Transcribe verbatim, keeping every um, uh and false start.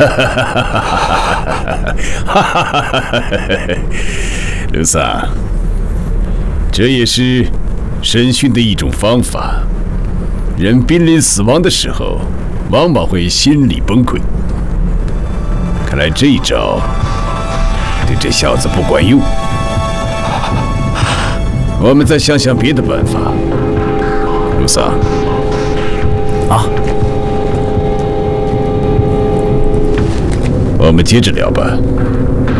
卢萨，这也是审讯的一种方法。人濒临死亡的时候，往往会心理崩溃。看来这一招对这小子不管用。我们再想想别的办法。卢萨， 啊， 我们接着聊吧。